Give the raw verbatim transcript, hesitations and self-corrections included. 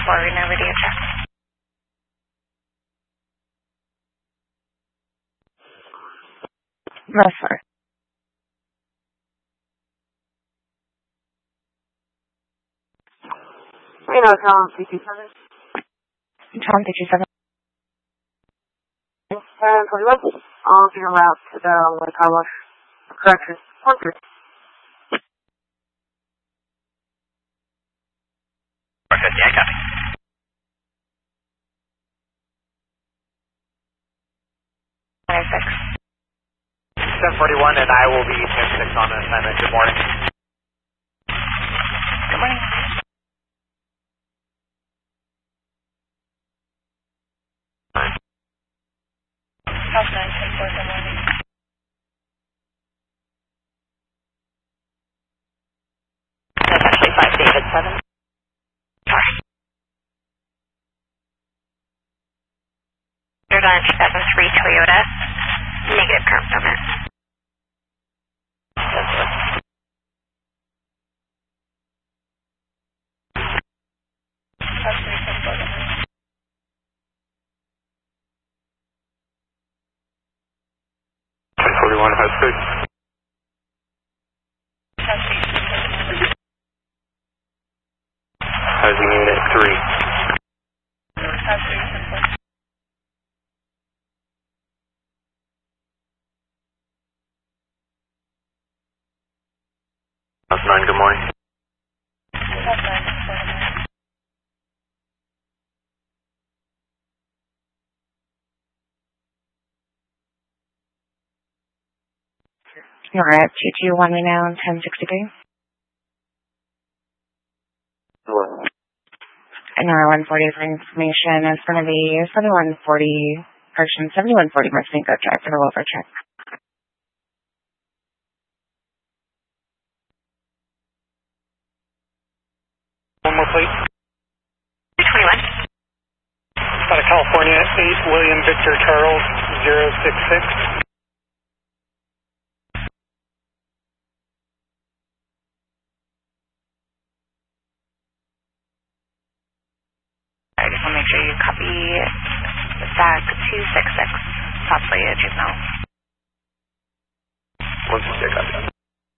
forward now, radio check. That's fine. Reno, Tom, three two seven. Tom, three two seven. ten twenty-one. On your route to the Lake Carlos. Correction. one three. fifty, I copy. nine six. seven forty-one, and I will be ten six on assignment. Good morning. Good morning. South nine ten four, good morning. That's actually five David seven. Sorry. You're on seven three Toyota. Negative current over. That's it. South three ten four, good morning. ten forty-one, high speed. South three ten four, good morning. Housing unit three. South three ten four. South nine, good morning. South nine ten four, good morning. You're at two two one right now, ten sixty-three. What? And our one forty for information is going to be seventy-one forty, correction, seventy-one forty Marcinko Drive for the Wilbur check. One more, please. two twenty-one. Out of California, eight William Victor Charles, zero six six. I just want to make sure you copy back two six six, possibly a juvenile. One six six, copy.